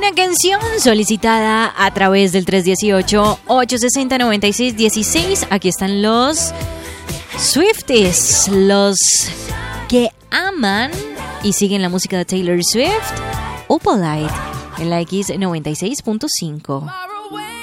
Una canción solicitada a través del 318-860-9616. Aquí están los Swifties, los que aman y siguen la música de Taylor Swift. Opalite en la X96.5.